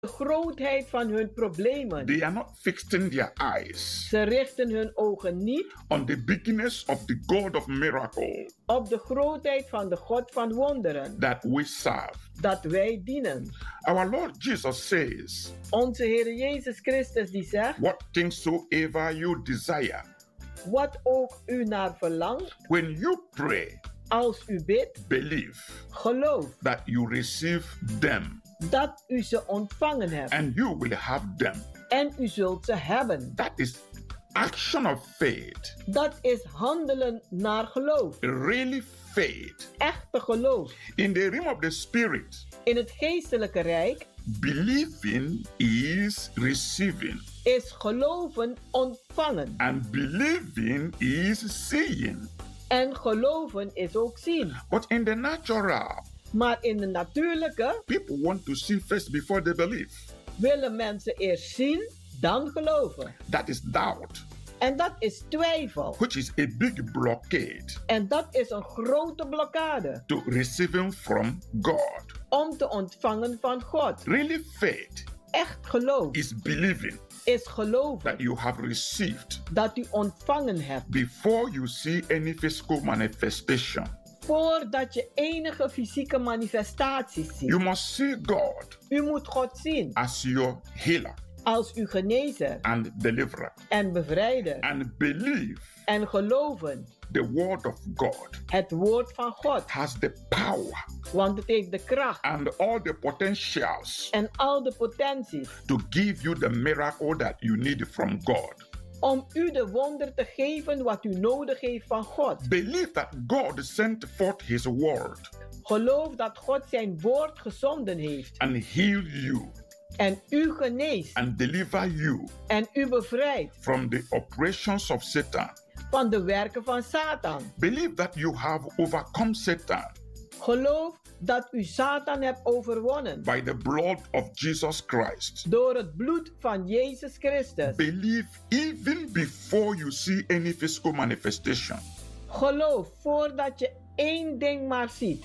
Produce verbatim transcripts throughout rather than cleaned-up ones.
de grootheid van hun problemen. They are not fixing their eyes Ze richten hun ogen niet on the bigness of the God of miracle op de grootheid van de God van wonderen that we serve. dat wij dienen. Our Lord Jesus says, Onze Heer Jezus Christus die zegt, what things soever you desire, wat ook u naar verlangt, when you pray, als u bidt, believe geloof that you receive them dat u ze ontvangen hebt and you will have them. en u zult ze hebben. That is action of faith. Dat is handelen naar geloof. Really faith. Echte geloof. In the realm of the spirit, In het geestelijke rijk believing is receiving is geloven ontvangen. and believing is seeing. En geloven is ook zien. But in the natural, Maar in de natuurlijke people want to see first before they believe. willen mensen eerst zien, dan geloven. That is doubt, En dat is twijfel. which is a big blockade En dat is een grote blokkade to receiving from God. om te ontvangen van God. Really faith Echt geloof is believing is geloven that you have received dat u ontvangen hebt. before you see any physical manifestation. Voordat je enige fysieke manifestaties ziet. You must see God U moet God zien as your healer als uw genezer and deliverer en bevrijder. and believe En geloven the word of God het woord van God. has the power Want het heeft de kracht and all the potentials en al de potenties to give you the miracle that you need from God. om u de wonder te geven wat u nodig heeft van God. Believe that God sent forth his word Geloof dat God zijn woord gezonden heeft and heal you en u geneest and deliver you en u bevrijdt from the operations of Satan. van de werken van Satan. Believe that you have overcome Satan Geloof dat u Satan hebt overwonnen by the blood of Jesus Christ. door het bloed van Jezus Christus. Believe even before you see any physical manifestation. Geloof voordat je één ding maar ziet.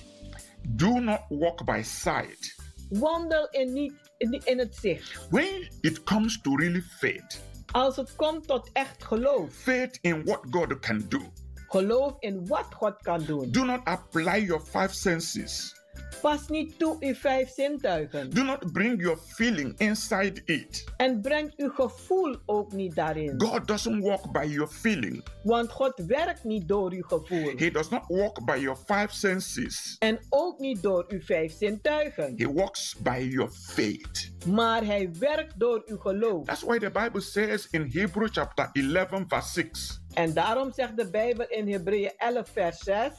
Do not walk by sight. Wandel in niet in, in het zicht. When it comes to really faith, Als het komt tot echt geloof. faith in what God can do, Geloof in wat God kan doen. do not apply your five senses. Pas niet toe uw vijf zintuigen. Do not bring your feeling inside it. En breng uw gevoel ook niet daarin. God doesn't walk by your feeling. Want God werkt niet door uw gevoel. He does not walk by your five senses. En ook niet door uw vijf zintuigen. He walks by your faith. Maar hij werkt door uw geloof. That's why the Bible says in Hebrews chapter eleven verse six, En daarom zegt de Bijbel in Hebreeën elf vers zes.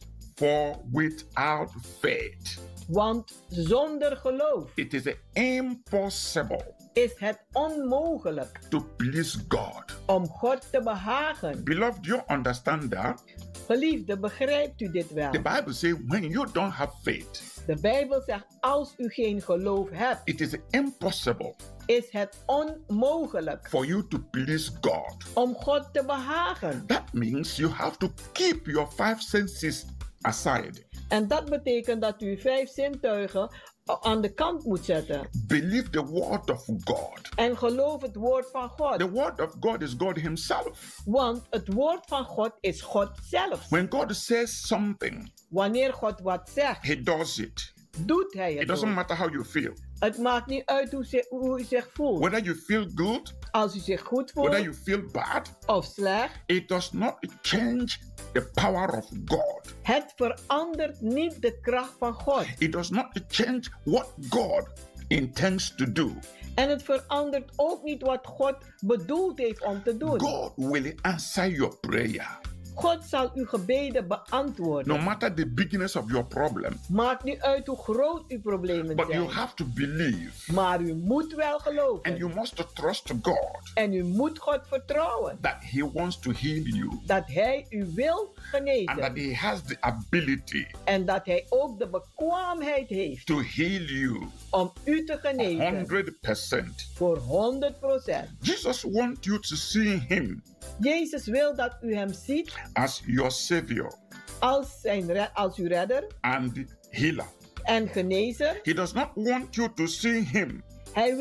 for without faith, Want zonder geloof it is impossible is het onmogelijk to please God. om God te behagen. Beloved, you understand that? Geliefde, begrijpt u dit wel? The Bible says when you don't have faith, De Bijbel zegt, als u geen geloof hebt, it is impossible is het onmogelijk for you to please God. om God te behagen. That means you have to keep your five senses aside. En dat betekent dat u vijf zintuigen aan de kant moet zetten. Believe the word of God. En geloof het woord van God. The word of God is God himself. Want het woord van God is God zelf. When God says something, Wanneer God wat zegt, he does it. doet hij It het doesn't ook. matter how you feel. Het maakt niet uit hoe, ze- hoe u zich voelt. Whether you feel good, Als u zich goed whether voelt you feel bad, of slecht, it does not change the power of God. het verandert niet de kracht van God. It does not change what God intends to do. En het verandert ook niet wat God bedoeld heeft om te doen. God will answer your prayer. God zal uw gebeden beantwoorden. No matter the bigness of your problem, Maakt niet uit hoe groot uw problemen but you zijn. have to believe Maar u moet wel and geloven. you must trust God En u moet God vertrouwen. that he wants to heal you Dat hij u wil and that genezen. he has the ability En dat hij ook de bekwaamheid heeft to heal you om u te genezen. one hundred percent. Voor honderd procent. Jesus wants you to see him Jezus wil dat u hem ziet as your savior als, zijn, re- als uw redder and healer. en genezer. He does not want you to see him Hij